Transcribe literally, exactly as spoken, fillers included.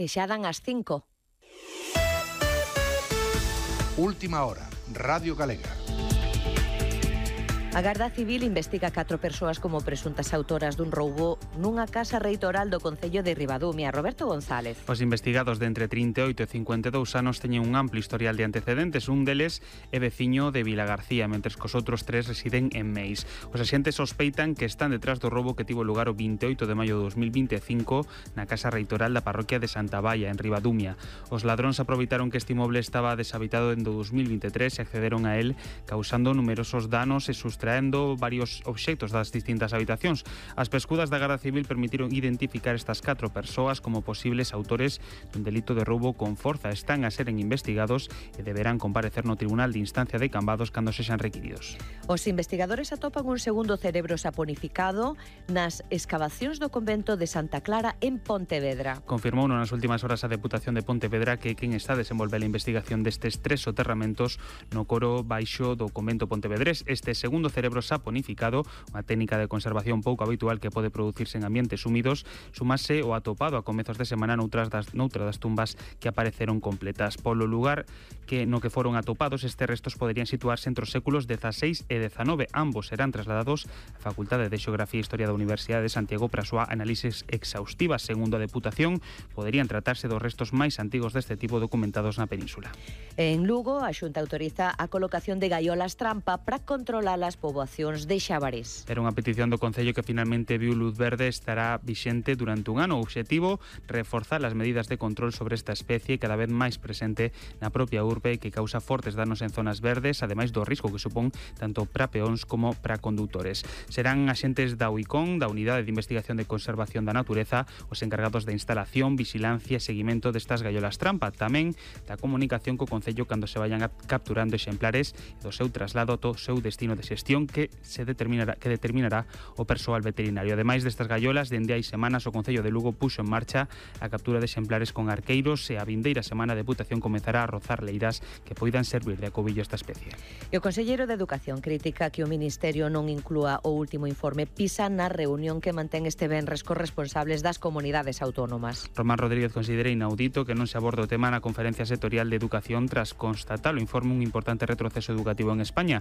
E xa dan as cinco. Última hora, Radio Galega. A Garda Civil investiga catro persoas como presuntas autoras dun roubo nunha casa reitoral do Concello de Ribadumia. Roberto González. Os investigados de entre trinta e oito e cincuenta e dous anos teñen un amplo historial de antecedentes. Un deles é veciño de Vilagarcía, mentres que os outros tres residen en Meis. Os axentes sospeitan que están detrás do roubo que tivo lugar o vinte e oito de maio de dos mil vinte e cinco na casa reitoral da parroquia de Santa Baia, en Ribadumia. Os ladróns aproveitaron que este inmoble estaba deshabitado en dos mil vinte e tres e accederon a él, causando numerosos danos e sustraendo traendo varios obxectos das distintas habitacións. As pescudas da Garda Civil permitiron identificar estas catro persoas como posibles autores dun delito de roubo con forza. Están a seren investigados e deberán comparecer no Tribunal de Instancia de Cambados cando sexan requiridos. Os investigadores atopan un segundo cerebro saponificado nas escavacións do convento de Santa Clara en Pontevedra. Confirmou nas últimas horas a Deputación de Pontevedra que quen está a desenvolver a investigación destes tres soterramentos no coro baixo do convento pontevedrés. Este segundo cerebro saponificado, unha técnica de conservación pouco habitual que pode producirse en ambientes húmidos, sumase o atopado a comezos de semana noutras das, noutra das tumbas que apareceron completas. Polo lugar que no que foron atopados, estes restos poderían situarse entre os séculos dezaseis e dezanove. Ambos serán trasladados á Facultade de Xeografía e Historia da Universidade de Santiago para a súa análisis exhaustiva. Segundo a Deputación, poderían tratarse dos restos máis antigos deste tipo documentados na península. En Lugo, a Xunta autoriza a colocación de gaiolas trampa para controlar as poboacións de xabarés. Era unha petición do Concello que finalmente viu luz verde, estará vixente durante un ano. O obxectivo, reforzar as medidas de control sobre esta especie cada vez máis presente na propia urbe que causa fortes danos en zonas verdes, ademais do risco que supón tanto para peóns como para condutores. Serán axentes da U I C O N, da Unidade de Investigación de Conservación da Natureza, os encargados de instalación, vixilancia e seguimento destas gaiolas trampa, tamén da comunicación co Concello cando se vayan capturando exemplares e do seu traslado ao seu destino de xestión que se determinará que determinará o persoal veterinario. Ademais destas gaiolas, dende hai semanas o Concello de Lugo puxo en marcha a captura de exemplares con arqueiros e a vindeira semana a Deputación comezará a rozar leiras que poidan servir de acobillo a esta especie. E o conselleiro de Educación critica que o Ministerio non inclúa o último informe PISA na reunión que mantén este venres cos responsables das comunidades autónomas. Román Rodríguez considera inaudito que non se aborde o tema na Conferencia Sectorial de Educación tras constatar o informe un importante retroceso educativo en España.